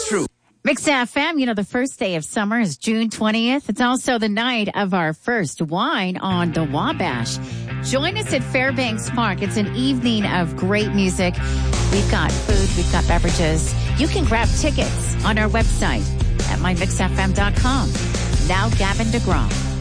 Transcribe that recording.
true. Mix FM, the first day of summer is June 20th. It's also the night of our first wine on the Wabash. Join us at Fairbanks Park. It's an evening of great music. We've got food, we've got beverages. You can grab tickets on our website at mymixfm.com. Now, Gavin DeGrom.